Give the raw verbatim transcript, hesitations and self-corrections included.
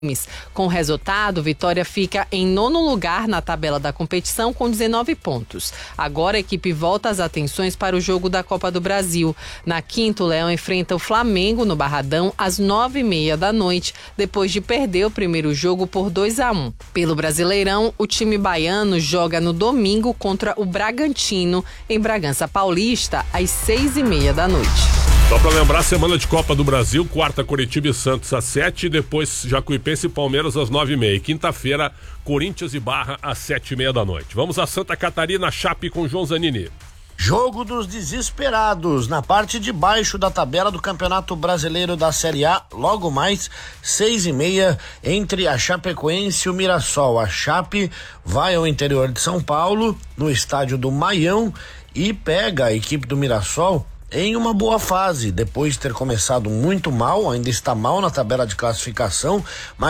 Com o resultado, Vitória fica em nono lugar na tabela da competição com dezenove pontos. Agora a equipe volta as atenções para o jogo da Copa do Brasil. Na quinta, o Leão enfrenta o Flamengo no Barradão às nove e meia da noite, depois de perder o primeiro jogo por dois a um. Pelo Brasileirão, o time baiano joga no domingo contra o Bragantino, em Bragança Paulista, às seis e meia da noite. Só para lembrar, semana de Copa do Brasil, quarta Coritiba e Santos às sete, depois Jacuipense e Palmeiras às nove e meia. Quinta-feira, Corinthians e Barra às sete e meia da noite. Vamos a Santa Catarina, Chape com João Zanini. Jogo dos desesperados na parte de baixo da tabela do Campeonato Brasileiro da Série A, logo mais seis e meia entre a Chapecoense e o Mirassol. A Chape vai ao interior de São Paulo, no estádio do Maião, e pega a equipe do Mirassol em uma boa fase, depois de ter começado muito mal, ainda está mal na tabela de classificação, mas